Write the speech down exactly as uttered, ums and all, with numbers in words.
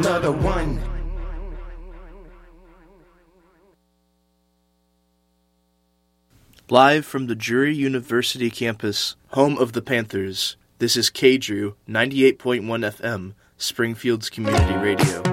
another one. Live from the Drury University campus, home of the Panthers, this is K-Drew, ninety-eight point one F M, Springfield's community radio.